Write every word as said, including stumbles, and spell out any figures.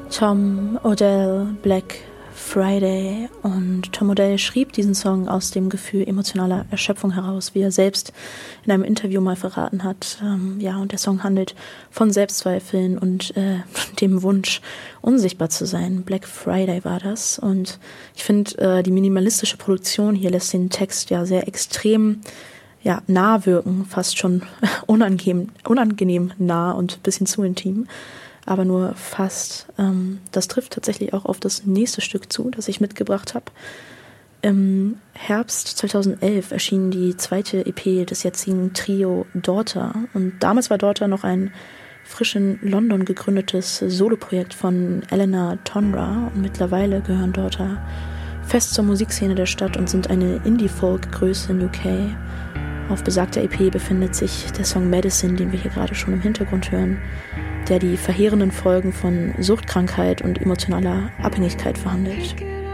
Tom Odell, Black Friday. Und Tom Odell schrieb diesen Song aus dem Gefühl emotionaler Erschöpfung heraus, wie er selbst in einem Interview mal verraten hat. Ähm, ja, und der Song handelt von Selbstzweifeln und äh, dem Wunsch, unsichtbar zu sein. Black Friday war das. Und ich finde, äh, die minimalistische Produktion hier lässt den Text ja sehr extrem ja, nah wirken, fast schon unangenehm, unangenehm nah und ein bisschen zu intim. Aber nur fast. Ähm, das trifft tatsächlich auch auf das nächste Stück zu, das ich mitgebracht habe. Im Herbst zweitausendelf erschien die zweite E P des jetzigen Trio Daughter. Und damals war Daughter noch ein frisch in London gegründetes Soloprojekt von Eleanor Tonra. Und mittlerweile gehören Daughter fest zur Musikszene der Stadt und sind eine Indie-Folk-Größe in U K. Auf besagter E P befindet sich der Song Medicine, den wir hier gerade schon im Hintergrund hören, der die verheerenden Folgen von Suchtkrankheit und emotionaler Abhängigkeit verhandelt.